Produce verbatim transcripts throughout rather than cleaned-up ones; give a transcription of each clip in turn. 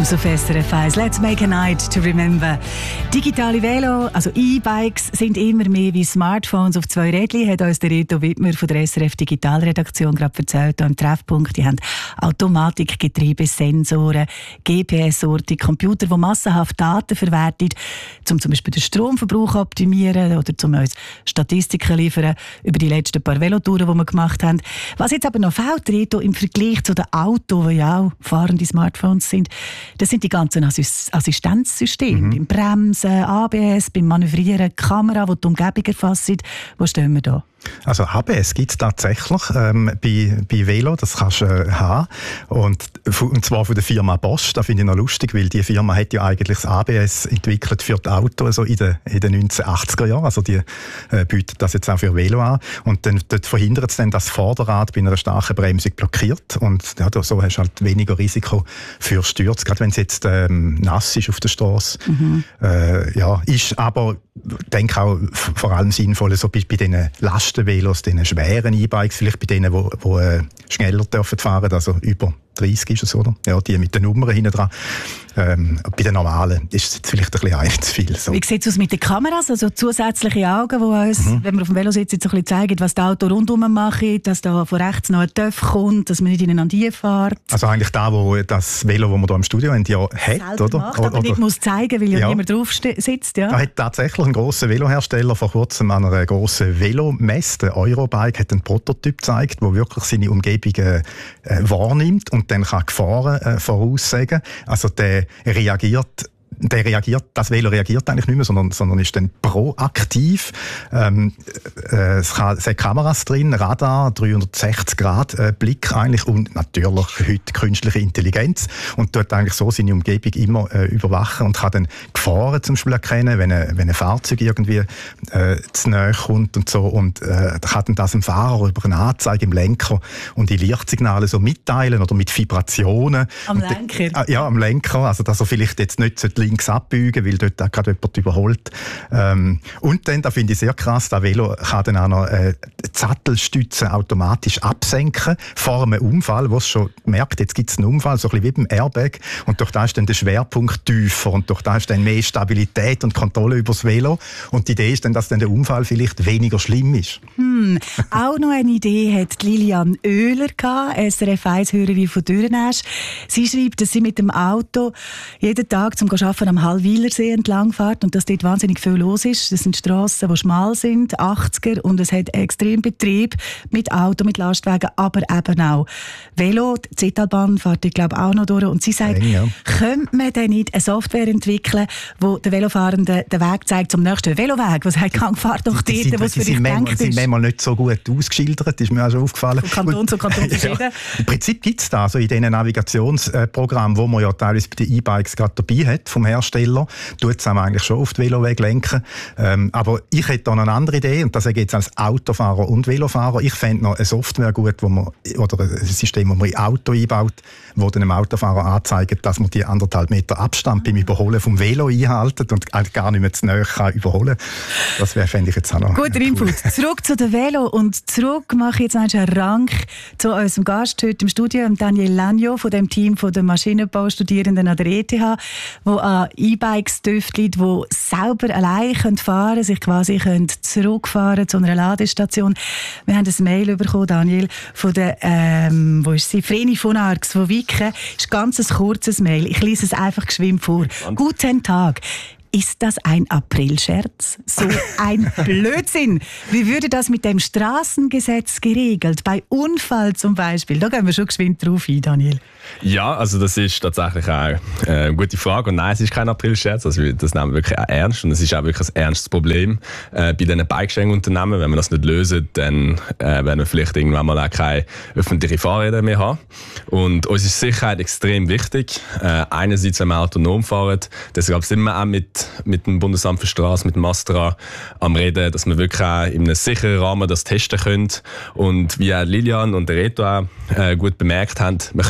Drums auf S R F eins. Let's make a night to remember. Digitale Velo, also E-Bikes, sind immer mehr wie Smartphones auf zwei Rädchen, hat uns der Reto Wittmer von der S R F Digitalredaktion gerade erzählt, hier im Treffpunkt. Die haben Automatikgetriebe, Sensoren, G P S-Orte, Computer, die massenhaft Daten verwerten, um zum Beispiel den Stromverbrauch zu optimieren oder um uns Statistiken liefern über die letzten paar Velotouren, die wir gemacht haben. Was jetzt aber noch fehlt, Reto, im Vergleich zu den Autos, die ja auch fahrende Smartphones sind, das sind die ganzen Assistenzsysteme. Mhm. Beim Bremsen, A B S, beim Manövrieren, Kamera, die die Umgebung erfasst. Wo stehen wir da? Also A B S gibt es tatsächlich ähm, bei, bei Velo, das kannst du äh, haben. Und, und zwar von der Firma Bosch, das finde ich noch lustig, weil die Firma hat ja eigentlich das A B S entwickelt für die Autos also in den, in den neunzehnhundertachtziger Jahren. Also die äh, bietet das jetzt auch für Velo an. Und dann, dort verhindert es dann, dass das Vorderrad bei einer starken Bremsung blockiert. Und ja, so hast du halt weniger Risiko für Stürze, gerade wenn es jetzt ähm, nass ist auf der Straße. Mhm. Äh, ja, ist aber, denke auch, vor allem sinnvoll so bei, bei diesen Lasten Velos, diesen schweren E-Bikes, vielleicht bei denen, die, die äh, schneller dürfen fahren, also über dreißig ist es, oder? Ja, die mit den Nummern hinten dran. Ähm, bei den normalen ist es vielleicht ein bisschen ein zu viel. So. Wie sieht es aus mit den Kameras? Also zusätzliche Augen, die uns, mhm. wenn wir auf dem Velo sitzen, so ein bisschen zeigen, was das Auto rundum macht, dass da von rechts noch ein Töff kommt, dass man nicht ineinander fährt. Also eigentlich da, wo das Velo, das wir hier im Studio haben, ja hat, oder? Macht, aber oder, nicht muss zeigen, weil ja, ja niemand drauf sitzt. Ja. Da hat tatsächlich ein grosser Velohersteller vor kurzem an einer grossen Velomesse, der Eurobike, hat einen Prototyp gezeigt, der wirklich seine Umgebung äh, wahrnimmt und dann kann Gefahren äh, voraussagen. Also der reagiert Der reagiert, das Velo reagiert eigentlich nicht mehr, sondern, sondern ist dann proaktiv. Ähm, äh, es, kann, es hat Kameras drin, Radar, dreihundertsechzig Grad äh, Blick eigentlich und natürlich heute künstliche Intelligenz und dort eigentlich so seine Umgebung immer äh, überwachen und kann dann Gefahren zum Beispiel erkennen, wenn ein, wenn ein Fahrzeug irgendwie äh, zu nahe kommt und so und äh, kann dann das dem Fahrer über eine Anzeige im Lenker und die Lichtsignale so mitteilen oder mit Vibrationen. Am Lenker? Und, äh, ja, am Lenker, also dass er vielleicht jetzt nicht links abbiegen, weil dort auch gerade jemand überholt. Ähm, und dann, da finde ich sehr krass, das Velo kann dann auch noch äh, die Sattelstützen automatisch absenken vor einem Unfall, wo es schon merkt, jetzt gibt es einen Unfall, so ein bisschen wie beim Airbag. Und durch das ist dann der Schwerpunkt tiefer und durch das ist dann mehr Stabilität und Kontrolle über das Velo. Und die Idee ist dann, dass dann der Unfall vielleicht weniger schlimm ist. Hm. Auch noch eine Idee hat Lilian Oehler gehabt, S R F eins-Hörerin von Dürrenäsch. Sie schreibt, dass sie mit dem Auto jeden Tag zum Arbeiten am Hallwilersee entlang fährt und dass dort wahnsinnig viel los ist. Das sind Strassen, die schmal sind, achtziger, und es hat extrem Betrieb mit Auto, mit Lastwagen, aber eben auch Velo. Die Zitalbahn fährt, ich glaube, auch noch durch. Und sie sagt, Eng, ja. könnte man denn nicht eine Software entwickeln, die den Velofahrenden den Weg zeigt zum nächsten Veloweg? Was heißt, fahr doch dort, wo es für dich gedacht ist. Sie sind manchmal nicht so gut ausgeschildert, ist mir auch schon aufgefallen. Von Kanton zu Kanton zu ja. Im Prinzip gibt es da, so in diesen Navigationsprogrammen, wo man ja teilweise bei den E-Bikes gerade dabei hat, vom Hersteller, tut es eigentlich schon auf den Veloweg lenken. Ähm, aber ich hätte da eine andere Idee, und das sage ich jetzt als Autofahrer und Velofahrer. Ich fände noch eine Software gut, wo man, oder ein System, das man in Auto einbaut, wo dann dem Autofahrer anzeigt, dass man die anderthalb Meter Abstand beim Überholen vom Velo einhaltet und gar nicht mehr zu nahe kann überholen. Das fände ich jetzt auch noch. Guter cool. Input. Zurück zu den Velo und zurück mache ich jetzt einen Rank zu unserem Gast heute im Studio, Daniel Lagno von dem Team der Maschinenbaustudierenden an der E T H, wo an E-Bikes tüftelt, die selber allein fahren können, sich quasi zurückfahren zu einer Ladestation. Wir haben ein Mail bekommen, Daniel, von der, ähm, wo ist sie? Vreni von Arx von Wicken. Das ist ganz ein kurzes Mail. Ich lese es einfach geschwind vor. Und? Guten Tag. Ist das ein Aprilscherz? So ein Blödsinn! Wie würde das mit dem Straßengesetz geregelt? Bei Unfall zum Beispiel? Da gehen wir schon geschwind drauf ein, Daniel. Ja, also das ist tatsächlich auch äh, eine gute Frage. Und nein, es ist kein Aprilscherz. Also das nehmen wir wirklich auch ernst. Und es ist auch wirklich ein ernstes Problem äh, bei diesen Bikesharing-Unternehmen. Wenn wir das nicht lösen, dann äh, werden wir vielleicht irgendwann mal auch keine öffentlichen Fahrräder mehr haben. Und uns ist Sicherheit extrem wichtig. Äh, einerseits, wenn wir autonom fahren, deshalb sind wir auch mit mit dem Bundesamt für Straßen, mit dem Astra am Reden, dass wir wirklich auch in einem sicheren Rahmen das testen können. Und wie auch Lilian und der Reto auch äh, gut bemerkt haben, wir können auch das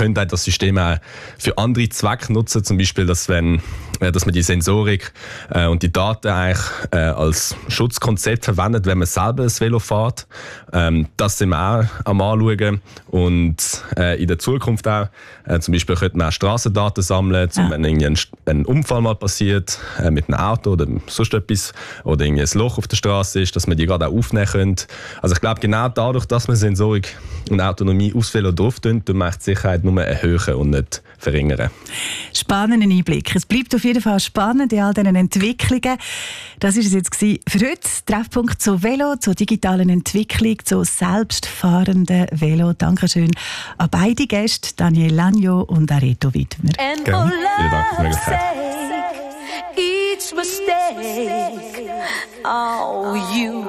System auch für andere Zwecke nutzen, zum Beispiel, dass, wenn, äh, dass man die Sensorik äh, und die Daten eigentlich äh, als Schutzkonzept verwendet, wenn man selber ein Velo fährt. Ähm, das sind wir auch am Anschauen. Und äh, in der Zukunft auch, äh, zum Beispiel könnte man auch Strassendaten sammeln, zum, ja. wenn irgendwie ein, ein Unfall mal passiert äh, mit einem Auto oder sonst etwas, oder irgendwie ein Loch auf der Straße ist, dass man die gerade auch aufnehmen könnte. Also ich glaube, genau dadurch, dass man Sensorik und Autonomie aufs Velo drauf tun, tun wir die Sicherheit nur erhöhen und nicht verringern. Spannender Einblick. Es bleibt auf jeden Fall spannend in all diesen Entwicklungen. Das war es jetzt für heute. Treffpunkt zu Velo, zur digitalen Entwicklung, zu selbstfahrenden Velo. Dankeschön an beide Gäste, Daniel Lagno und Areto Widmer. Gerne. Vielen Dank für die Möglichkeit. Each mistake, oh, you